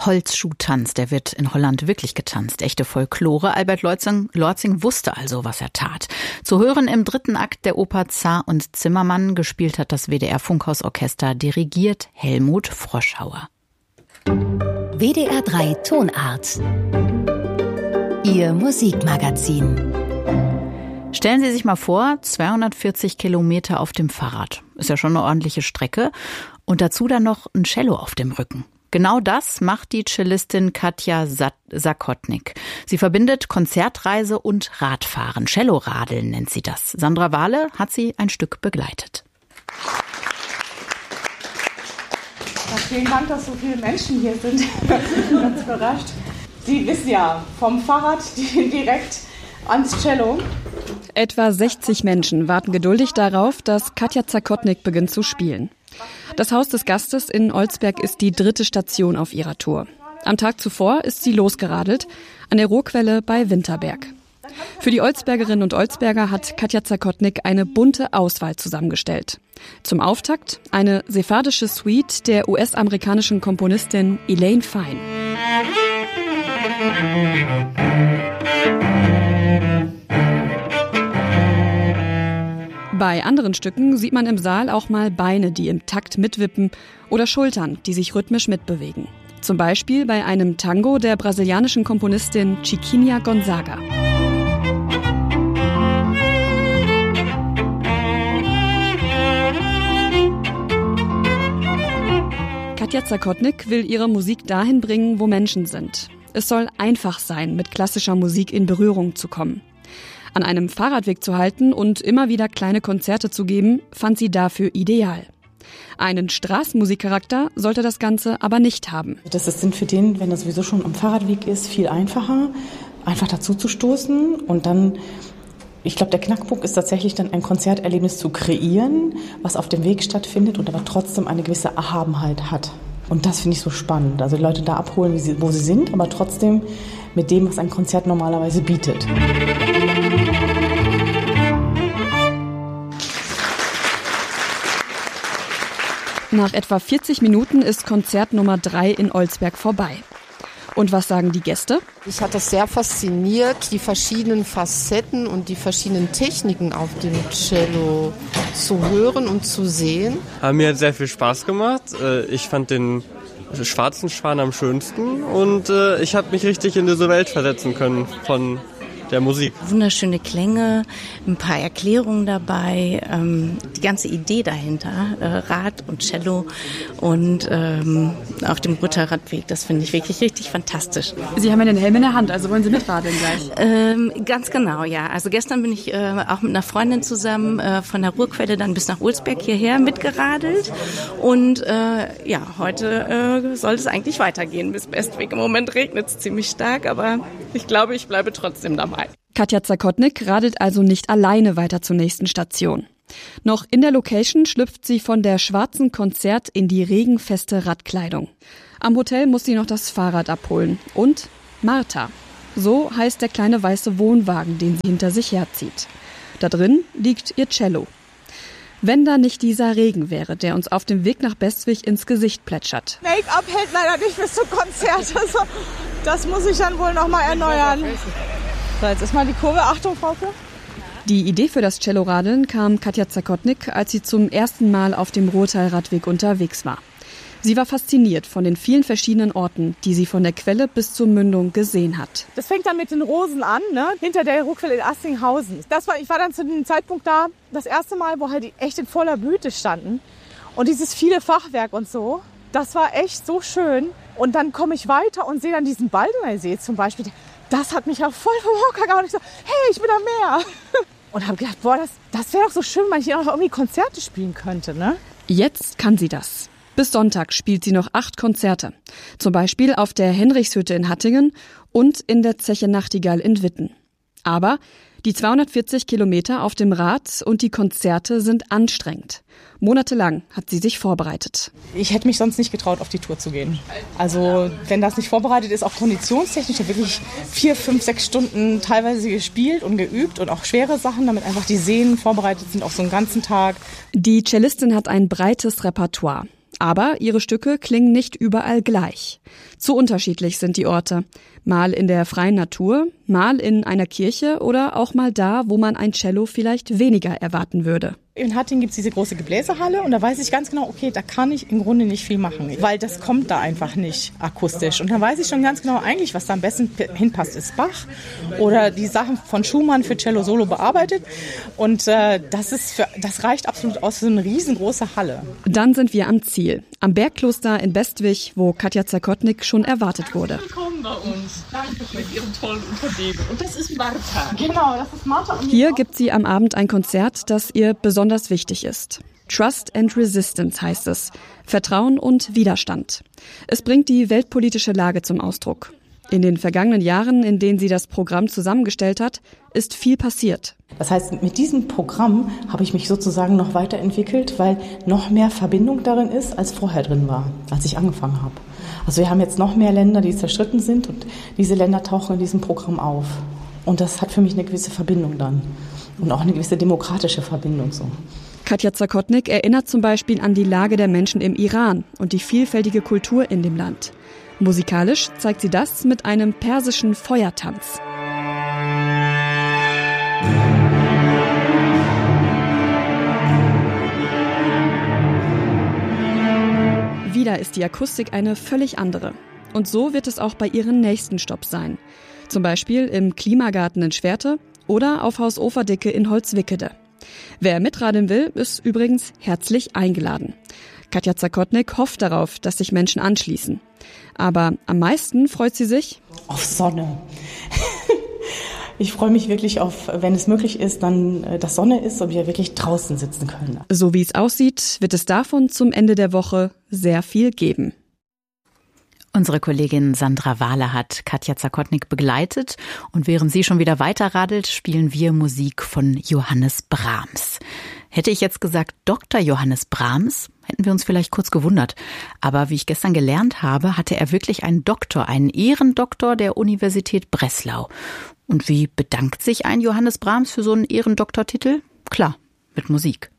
Holzschuhtanz, der wird in Holland wirklich getanzt. Echte Folklore. Albert Lortzing wusste also, was er tat. Zu hören im 3. Akt der Oper Zar und Zimmermann. Gespielt hat das WDR-Funkhausorchester, dirigiert Helmut Froschauer. WDR 3 Tonart. Ihr Musikmagazin. Stellen Sie sich mal vor, 240 Kilometer auf dem Fahrrad. Ist ja schon eine ordentliche Strecke. Und dazu dann noch ein Cello auf dem Rücken. Genau das macht die Cellistin Katja Zakotnik. Sie verbindet Konzertreise und Radfahren. Celloradeln nennt sie das. Sandra Wahle hat sie ein Stück begleitet. Ja, vielen Dank, dass so viele Menschen hier sind. Ich bin ganz überrascht. Sie wissen ja, vom Fahrrad direkt ans Cello. Etwa 60 Menschen warten geduldig darauf, dass Katja Zakotnik beginnt zu spielen. Das Haus des Gastes in Olsberg ist die 3. Station auf ihrer Tour. Am Tag zuvor ist sie losgeradelt an der Ruhrquelle bei Winterberg. Für die Olsbergerinnen und Olsberger hat Katja Zakotnik eine bunte Auswahl zusammengestellt. Zum Auftakt eine sephardische Suite der US-amerikanischen Komponistin Elaine Fine. Bei anderen Stücken sieht man im Saal auch mal Beine, die im Takt mitwippen, oder Schultern, die sich rhythmisch mitbewegen. Zum Beispiel bei einem Tango der brasilianischen Komponistin Chiquinha Gonzaga. Katja Zakotnik will ihre Musik dahin bringen, wo Menschen sind. Es soll einfach sein, mit klassischer Musik in Berührung zu kommen. An einem Fahrradweg zu halten und immer wieder kleine Konzerte zu geben, fand sie dafür ideal. Einen Straßenmusikcharakter sollte das Ganze aber nicht haben. Das sind für den, wenn er sowieso schon am Fahrradweg ist, viel einfacher, einfach dazu zu stoßen und dann, ich glaube, der Knackpunkt ist tatsächlich dann ein Konzerterlebnis zu kreieren, was auf dem Weg stattfindet und aber trotzdem eine gewisse Erhabenheit hat. Und das finde ich so spannend. Also die Leute da abholen, wo sie sind, aber trotzdem mit dem, was ein Konzert normalerweise bietet. Nach etwa 40 Minuten ist Konzert Nummer 3 in Olsberg vorbei. Und was sagen die Gäste? Mich hat das sehr fasziniert, die verschiedenen Facetten und die verschiedenen Techniken auf dem Cello zu hören und zu sehen. Mir hat sehr viel Spaß gemacht. Ich fand den schwarzen Schwan am schönsten und ich habe mich richtig in diese Welt versetzen können von der Musik. Wunderschöne Klänge, ein paar Erklärungen dabei, die ganze Idee dahinter, Rad und Cello und auf dem Rutterradweg, das finde ich wirklich richtig fantastisch. Sie haben ja den Helm in der Hand, also wollen Sie mitradeln gleich? Ganz genau, ja. Also gestern bin ich auch mit einer Freundin zusammen von der Ruhrquelle dann bis nach Olsberg hierher mitgeradelt und heute soll es eigentlich weitergehen bis Bestweg. Im Moment regnet es ziemlich stark, aber ich glaube, ich bleibe trotzdem dabei. Katja Zakotnik radelt also nicht alleine weiter zur nächsten Station. Noch in der Location schlüpft sie von der schwarzen Konzert in die regenfeste Radkleidung. Am Hotel muss sie noch das Fahrrad abholen. Und Martha. So heißt der kleine weiße Wohnwagen, den sie hinter sich herzieht. Da drin liegt ihr Cello. Wenn da nicht dieser Regen wäre, der uns auf dem Weg nach Bestwig ins Gesicht plätschert. Make-up hält leider nicht bis zum Konzert. Also, das muss ich dann wohl nochmal erneuern. So, jetzt ist mal die Kurve. Achtung, Frauke. Die Idee für das Celloradeln kam Katja Zakotnik, als sie zum ersten Mal auf dem Ruhrtalradweg unterwegs war. Sie war fasziniert von den vielen verschiedenen Orten, die sie von der Quelle bis zur Mündung gesehen hat. Das fängt dann mit den Rosen an, ne? Hinter der Ruhrquelle in Astinghausen. Ich war dann zu dem Zeitpunkt da, das erste Mal, wo halt die echt in voller Blüte standen. Und dieses viele Fachwerk und so, das war echt so schön. Und dann komme ich weiter und sehe dann diesen Baldener See zum Beispiel. Das hat mich ja voll vom Hocker gehauen. Ich so, hey, ich will da mehr. Und habe gedacht, boah, das wäre doch so schön, wenn ich hier noch irgendwie Konzerte spielen könnte, ne? Jetzt kann sie das. Bis Sonntag spielt sie noch 8 Konzerte. Zum Beispiel auf der Henrichshütte in Hattingen und in der Zeche Nachtigall in Witten. Aber die 240 Kilometer auf dem Rad und die Konzerte sind anstrengend. Monatelang hat sie sich vorbereitet. Ich hätte mich sonst nicht getraut, auf die Tour zu gehen. Also wenn das nicht vorbereitet ist, auch konditionstechnisch, ich habe wirklich 4, 5, 6 Stunden teilweise gespielt und geübt und auch schwere Sachen, damit einfach die Sehnen vorbereitet sind auf so einen ganzen Tag. Die Cellistin hat ein breites Repertoire. Aber ihre Stücke klingen nicht überall gleich. Zu unterschiedlich sind die Orte. Mal in der freien Natur, mal in einer Kirche oder auch mal da, wo man ein Cello vielleicht weniger erwarten würde. In Hattingen gibt es diese große Gebläsehalle und da weiß ich ganz genau, okay, da kann ich im Grunde nicht viel machen, weil das kommt da einfach nicht akustisch. Und dann weiß ich schon ganz genau eigentlich, was da am besten hinpasst, ist Bach oder die Sachen von Schumann für Cello Solo bearbeitet. Und das reicht absolut aus für eine riesengroße Halle. Dann sind wir am Ziel, am Bergkloster in Bestwig, wo Katja Zakotnik schon erwartet wurde. Willkommen bei uns. Danke mit Ihrem tollen Unternehmen. Und das ist Martha. Genau, das ist Martha. Hier gibt sie am Abend ein Konzert, das ihr besonders wichtig ist. Trust and Resistance heißt es. Vertrauen und Widerstand. Es bringt die weltpolitische Lage zum Ausdruck. In den vergangenen Jahren, in denen sie das Programm zusammengestellt hat, ist viel passiert. Das heißt, mit diesem Programm habe ich mich sozusagen noch weiterentwickelt, weil noch mehr Verbindung darin ist, als vorher drin war, als ich angefangen habe. Also wir haben jetzt noch mehr Länder, die zerstritten sind und diese Länder tauchen in diesem Programm auf. Und das hat für mich eine gewisse Verbindung dann und auch eine gewisse demokratische Verbindung so. Katja Zakotnik erinnert zum Beispiel an die Lage der Menschen im Iran und die vielfältige Kultur in dem Land. Musikalisch zeigt sie das mit einem persischen Feuertanz. Wieder ist die Akustik eine völlig andere. Und so wird es auch bei ihren nächsten Stopps sein. Zum Beispiel im Klimagarten in Schwerte oder auf Haus Overdicke in Holzwickede. Wer mitradeln will, ist übrigens herzlich eingeladen. Katja Zakotnik hofft darauf, dass sich Menschen anschließen. Aber am meisten freut sie sich auf Sonne. Ich freue mich wirklich auf, wenn es möglich ist, dann, dass Sonne ist und wir wirklich draußen sitzen können. So wie es aussieht, wird es davon zum Ende der Woche sehr viel geben. Unsere Kollegin Sandra Wahler hat Katja Zakotnik begleitet und während sie schon wieder weiterradelt, spielen wir Musik von Johannes Brahms. Hätte ich jetzt gesagt Dr. Johannes Brahms, hätten wir uns vielleicht kurz gewundert. Aber wie ich gestern gelernt habe, hatte er wirklich einen Doktor, einen Ehrendoktor der Universität Breslau. Und wie bedankt sich ein Johannes Brahms für so einen Ehrendoktortitel? Klar, mit Musik.